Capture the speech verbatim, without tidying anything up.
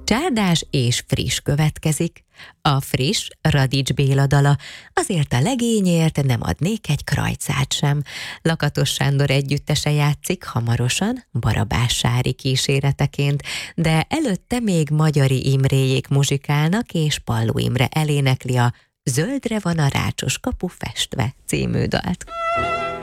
Csárdás és Friss következik. A Friss Radics Béla dala, azért a legényért nem adnék egy krajcát sem. Lakatos Sándor együttese játszik hamarosan Barabás Sári kíséreteként, de előtte még Magyari Imréjék muzsikálnak, és Palló Imre elénekli a Zöldre van a rácsos kapu festve című dalt.